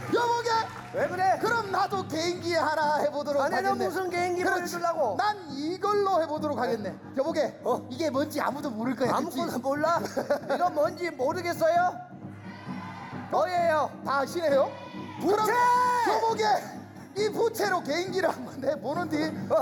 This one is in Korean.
여보게. 왜 그래? 그럼 나도 개인기 하나 해보도록 아내는 하겠네. 무슨 개인기 그렇지. 보여주려고? 난 이걸로 해보도록 하겠네. 여보게. 이게 뭔지 아무도 모를 거야. 그치? 아무거나 몰라? 이거 뭔지 모르겠어요? 뭐예요? 다 아시네요? 부채! 그럼 여보게 이 부채로 개인기를 한번 해보는디